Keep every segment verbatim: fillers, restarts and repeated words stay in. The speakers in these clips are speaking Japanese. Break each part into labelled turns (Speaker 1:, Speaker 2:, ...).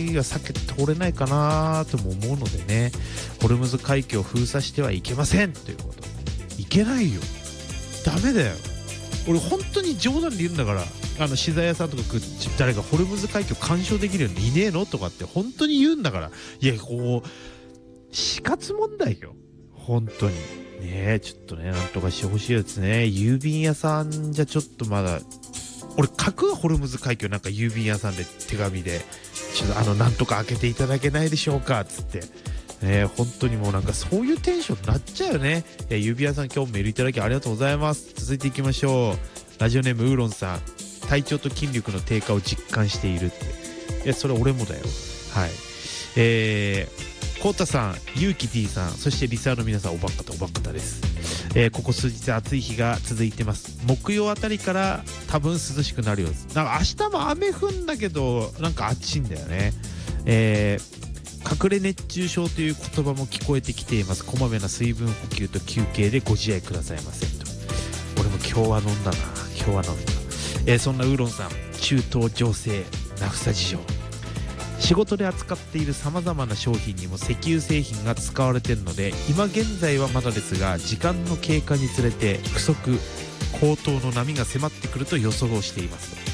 Speaker 1: 話は避けて通れないかなとも思うのでね、ホルムズ海峡を封鎖してはいけませんということ。いけないよ、ダメだよ。俺本当に冗談で言うんだから、あの資材屋さんとか誰かホルムズ海峡干渉できるようにいねえのとかって本当に言うんだから、いやこう死活問題よ本当にねえ。ちょっとねなんとかしてほしいですね。郵便屋さんじゃちょっとまだ俺書くわ、ホルムズ海峡なんか郵便屋さんで手紙でちょっとあのなんとか開けていただけないでしょうかっつってね、本当にもうなんかそういうテンションになっちゃうよね。えー、郵便屋さん今日メールいただきありがとうございます。続いていきましょう。ラジオネームウーロンさん、体調と筋力の低下を実感しているって。いやそれ俺もだよ。はい。えー、コウタさん、ゆうき D さん、そしてリサーの皆さん、おばっかたおばっかたです。えー、ここ数日暑い日が続いてます。木曜あたりから多分涼しくなるようです。なんか明日も雨降んだけどなんか暑いんだよね。えー隠れ熱中症という言葉も聞こえてきています。こまめな水分補給と休憩でご自愛くださいませと。俺も今日は飲んだな。今日は飲んだ、えー、そんなウーロンさん、中東情勢ナフサ事情、仕事で扱っているさまざまな商品にも石油製品が使われているので、今現在はまだですが時間の経過につれて不足高騰の波が迫ってくると予想をしていますと。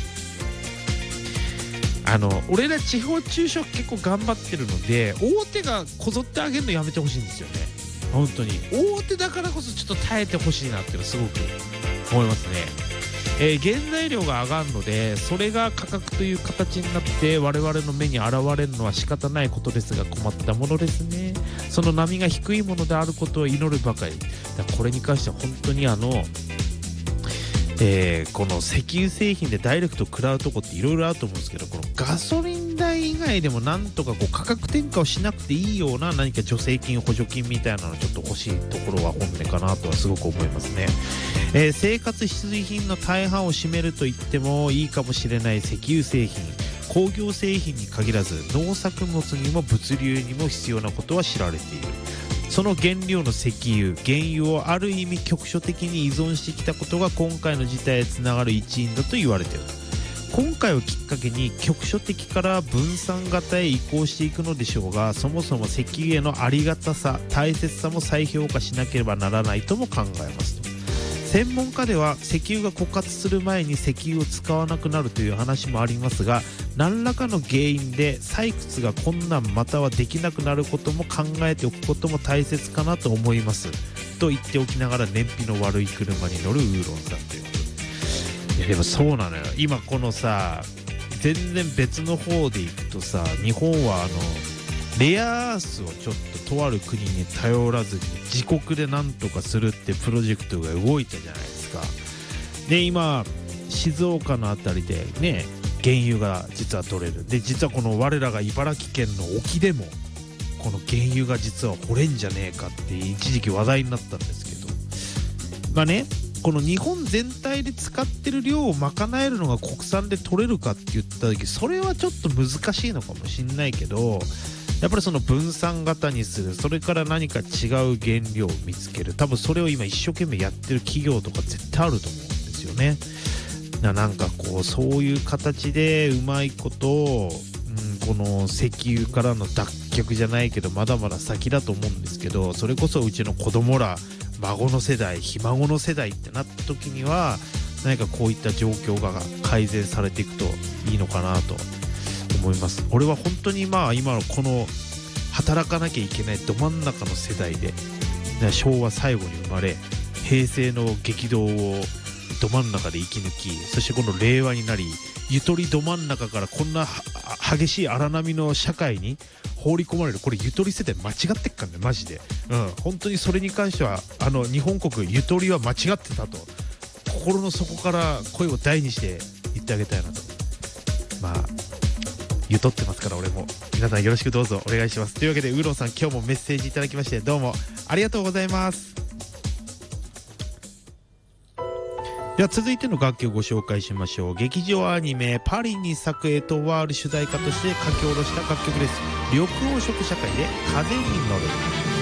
Speaker 1: あの俺ら地方中小結構頑張ってるので、大手がこぞってあげるのやめてほしいんですよね。本当に大手だからこそちょっと耐えてほしいなっていうのすごく思いますね。えー、原材料が上がるのでそれが価格という形になって我々の目に現れるのは仕方ないことですが、困ったものですね。その波が低いものであることを祈るばかりだ。これに関しては本当にあのえー、この石油製品でダイレクト食らうとこっていろいろあると思うんですけど、このガソリン代以外でもなんとかこう価格転嫁をしなくていいような何か助成金補助金みたいなのちょっと欲しいところは本音かなとはすごく思いますね。えー、生活必需品の大半を占めると言ってもいいかもしれない石油製品、工業製品に限らず農作物にも物流にも必要なことは知られている。その原料の石油、原油をある意味局所的に依存してきたことが今回の事態へつながる一因だと言われている。今回をきっかけに局所的から分散型へ移行していくのでしょうが、そもそも石油へのありがたさ、大切さも再評価しなければならないとも考えますと。専門家では石油が枯渇する前に石油を使わなくなるという話もありますが、何らかの原因で採掘が困難またはできなくなることも考えておくことも大切かなと思いますと言っておきながら燃費の悪い車に乗るウーロンさんということ。いやでもそうなのよ。今このさ全然別の方でいくとさ、日本はあのレアアースをちょっととある国に頼らずに自国でなんとかするってプロジェクトが動いたじゃないですか。で今静岡のあたりでね原油が実は取れる。で実はこの我らが茨城県の沖でもこの原油が実は掘れんじゃねえかって一時期話題になったんですけど、まあねこの日本全体で使ってる量を賄えるのが国産で取れるかって言った時、それはちょっと難しいのかもしんないけど、やっぱりその分散型にする、それから何か違う原料を見つける、多分それを今一生懸命やってる企業とか絶対あると思うんですよね。な、なんかこうそういう形でうまいこと、うん、この石油からの脱却じゃないけどまだまだ先だと思うんですけど、それこそうちの子供ら孫の世代、ひ孫の世代ってなった時には何かこういった状況が改善されていくといいのかなと思います。俺は本当にまあ今のこの働かなきゃいけないど真ん中の世代で、昭和最後に生まれ平成の激動をど真ん中で生き抜き、そしてこの令和になりゆとりど真ん中からこんな激しい荒波の社会に放り込まれる。これゆとり世代間違ってっかんねマジで。うん本当にそれに関してはあの日本国ゆとりは間違ってたと心の底から声を大にして言ってあげたいなと。まあゆとってますから俺も。皆さんよろしくどうぞお願いします。というわけでウーロンさん今日もメッセージいただきましてどうもありがとうございます。では続いての楽曲をご紹介しましょう。劇場アニメパリに咲くエトワール主題歌として書き下ろした楽曲です。緑黄色社会で風に乗る。